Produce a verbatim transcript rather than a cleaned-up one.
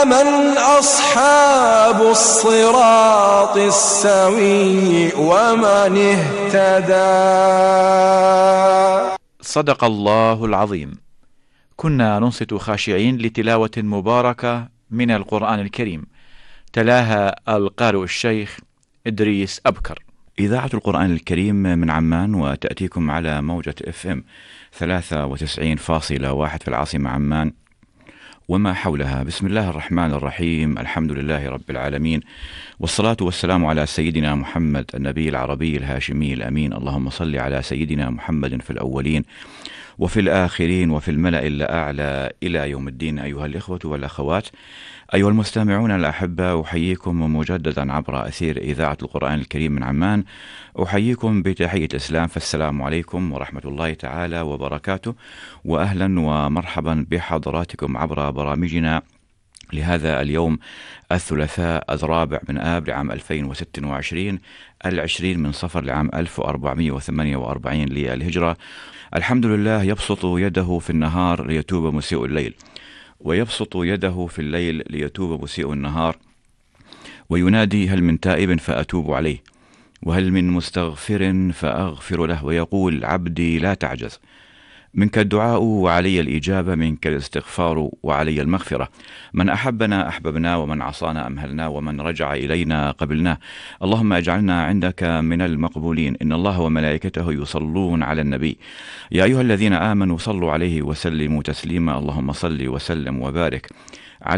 من أصحاب الصراط السوي ومن اهتدى. صدق الله العظيم. كنا ننصت خاشعين لتلاوة مباركة من القرآن الكريم، تلاها القارئ الشيخ إدريس أبكر. إذاعة القرآن الكريم من عمان، وتأتيكم على موجة اف ام ثلاثة وتسعين فاصلة واحد في العاصمة عمان وما حولها. بسم الله الرحمن الرحيم، الحمد لله رب العالمين، والصلاة والسلام على سيدنا محمد النبي العربي الهاشمي الأمين. اللهم صل على سيدنا محمد في الأولين وفي الآخرين وفي الملأ الأعلى إلى يوم الدين. أيها الإخوة والأخوات، أيها المستمعون الأحبة، أحييكم مجددا عبر أثير إذاعة القرآن الكريم من عمان. أحييكم بتحية الإسلام، فالسلام عليكم ورحمة الله تعالى وبركاته، وأهلا ومرحبا بحضراتكم عبر برامجنا لهذا اليوم الثلاثاء الرابع من آب لعام ألفين وستة وعشرين، العشرين من صفر لعام ألف وأربعمائة وثمانية وأربعين للهجرة. الحمد لله يبسط يده في النهار ليتوب مسيء الليل، ويبسط يده في الليل ليتوب مسيء النهار، وينادي هل من تائب فأتوب عليه، وهل من مستغفر فأغفر له، ويقول عبدي لا تعجز، منك الدعاء وعلي الإجابة، منك الاستغفار وعلي المغفرة. من أحبنا أحببنا، ومن عصانا أمهلنا، ومن رجع إلينا قبلنا. اللهم اجعلنا عندك من المقبولين. إن الله وملائكته يصلون على النبي، يا أيها الذين آمنوا صلوا عليه وسلموا تسليما. اللهم صل وسلم وبارك